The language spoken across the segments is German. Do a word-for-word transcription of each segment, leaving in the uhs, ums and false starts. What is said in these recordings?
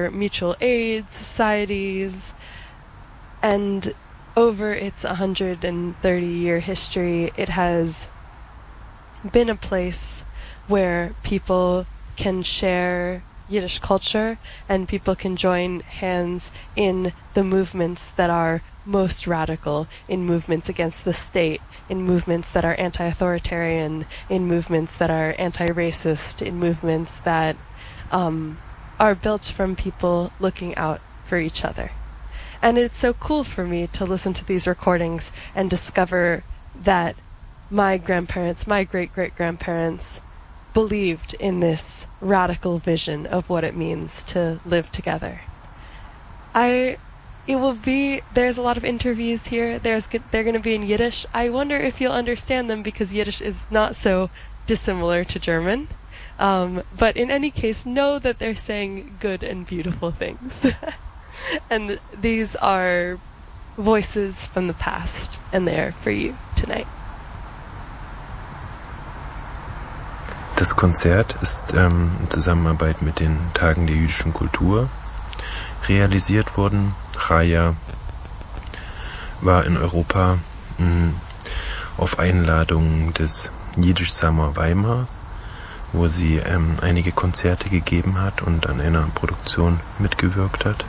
are mutual aid societies, and over its one hundred thirty year history, it has been a place where people can share Yiddish culture and people can join hands in the movements that are most radical, in movements against the state, in movements that are anti-authoritarian, in movements that are anti-racist, in movements that um, are built from people looking out for each other. And it's so cool for me to listen to these recordings and discover that my grandparents, my great-great-grandparents, believed in this radical vision of what it means to live together. I, it will be, there's a lot of interviews here, there's, they're going to be in Yiddish. I wonder if you'll understand them because Yiddish is not so dissimilar to German. Um, but in any case, know that they're saying good and beautiful things. And these are voices from the past, and they're for you tonight. Das Konzert ist ähm, in Zusammenarbeit mit den Tagen der jüdischen Kultur realisiert worden. Chaya war in Europa mh, auf Einladung des Yiddish Summer Weimars, wo sie ähm, einige Konzerte gegeben hat und an einer Produktion mitgewirkt hat.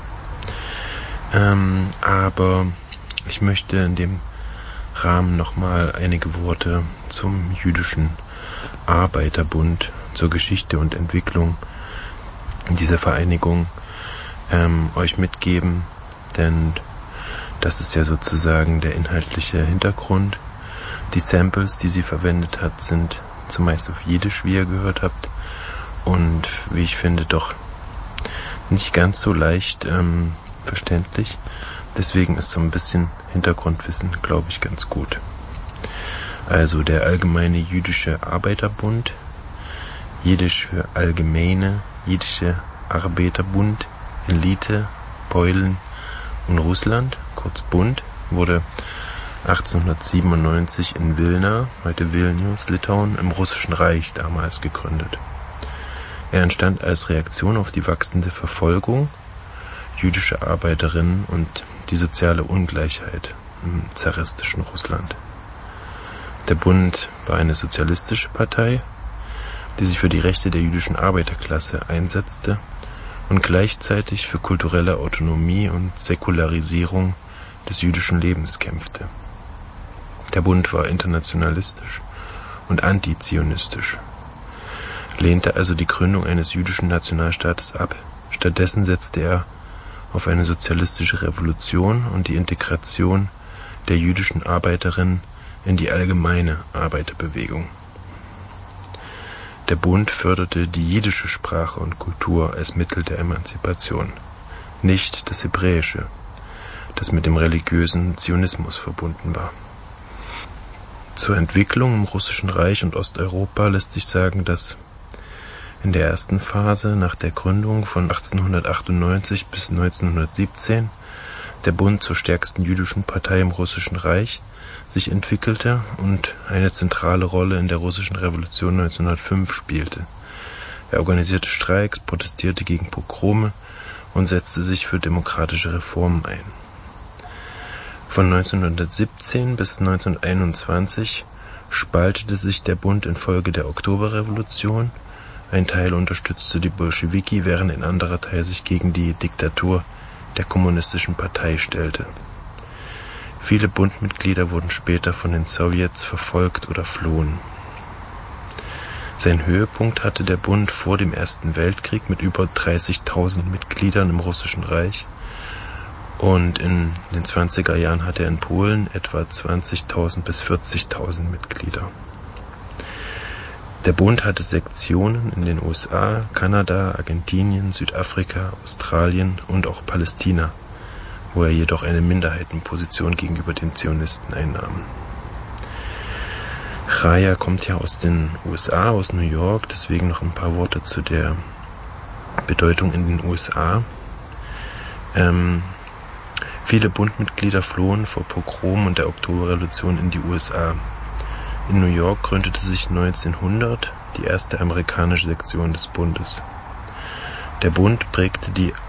Ähm, aber ich möchte in dem Rahmen nochmal einige Worte zum jüdischen Arbeiterbund, zur Geschichte und Entwicklung dieser Vereinigung ähm, euch mitgeben, denn das ist ja sozusagen der inhaltliche Hintergrund. Die Samples, die sie verwendet hat, sind zumeist auf Jiddisch, wie ihr gehört habt, und wie ich finde, doch nicht ganz so leicht ähm, verständlich. Deswegen ist so ein bisschen Hintergrundwissen, glaube ich, ganz gut. Also der Allgemeine Jüdische Arbeiterbund, Jiddisch für Allgemeine Jüdische Arbeiterbund, Elite, Polen und Russland, kurz Bund, wurde achtzehnhundertsiebenundneunzig in Wilna, heute Vilnius, Litauen, im Russischen Reich damals gegründet. Er entstand als Reaktion auf die wachsende Verfolgung jüdischer Arbeiterinnen und die soziale Ungleichheit im zaristischen Russland. Der Bund war eine sozialistische Partei, die sich für die Rechte der jüdischen Arbeiterklasse einsetzte und gleichzeitig für kulturelle Autonomie und Säkularisierung des jüdischen Lebens kämpfte. Der Bund war internationalistisch und antizionistisch, lehnte also die Gründung eines jüdischen Nationalstaates ab. Stattdessen setzte er auf eine sozialistische Revolution und die Integration der jüdischen Arbeiterinnen in die allgemeine Arbeiterbewegung. Der Bund förderte die jiddische Sprache und Kultur als Mittel der Emanzipation, nicht das Hebräische, das mit dem religiösen Zionismus verbunden war. Zur Entwicklung im Russischen Reich und Osteuropa lässt sich sagen, dass in der ersten Phase nach der Gründung von achtzehnhundertachtundneunzig bis neunzehnhundertsiebzehn der Bund zur stärksten jüdischen Partei im Russischen Reich sich entwickelte und eine zentrale Rolle in der russischen Revolution neunzehnhundertfünf spielte. Er organisierte Streiks, protestierte gegen Pogrome und setzte sich für demokratische Reformen ein. Von neunzehnhundertsiebzehn bis neunzehnhunderteinundzwanzig spaltete sich der Bund infolge der Oktoberrevolution. Ein Teil unterstützte die Bolschewiki, während ein anderer Teil sich gegen die Diktatur der kommunistischen Partei stellte. Viele Bundmitglieder wurden später von den Sowjets verfolgt oder flohen. Sein Höhepunkt hatte der Bund vor dem Ersten Weltkrieg mit über dreißigtausend Mitgliedern im Russischen Reich, und in den zwanziger Jahren hatte er in Polen etwa zwanzigtausend bis vierzigtausend Mitglieder. Der Bund hatte Sektionen in den U S A, Kanada, Argentinien, Südafrika, Australien und auch Palästina, wo er jedoch eine Minderheitenposition gegenüber den Zionisten einnahm. Chaya kommt ja aus den U S A, aus New York, deswegen noch ein paar Worte zu der Bedeutung in den U S A. Ähm, viele Bundmitglieder flohen vor Pogrom und der Oktoberrevolution in die U S A. In New York gründete sich neunzehnhundert die erste amerikanische Sektion des Bundes. Der Bund prägte die